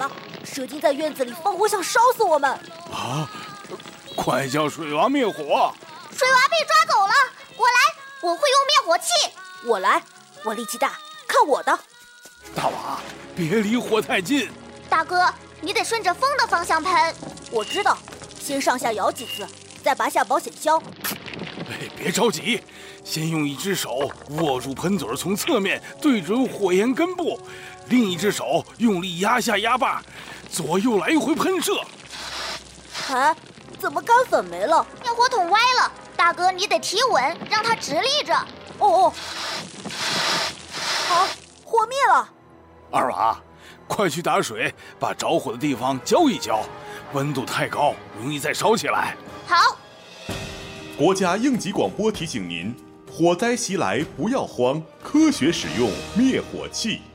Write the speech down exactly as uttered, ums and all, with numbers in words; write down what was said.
了，蛇精在院子里放火想烧死我们。 啊！快叫水娃灭火！ 水娃被抓走了，我来，我会用灭火器。 我来，我力气大，看我的。 大娃，别离火太近。 大哥，你得顺着风的方向喷。 我知道，先上下摇几次，再拔下保险销。 哎，别着急，先用一只手握住喷嘴，从侧面对准火焰根部，另一只手用力压下压把，左右来回喷射。 哎，怎么干粉没了？ 灭火筒歪了，大哥你得提稳，让它直立着。 哦哦，好，火灭了。 二娃，快去打水，把着火的地方浇一浇，温度太高，容易再烧起来。 好。 国家应急广播提醒您：火灾袭来不要慌，科学使用灭火器。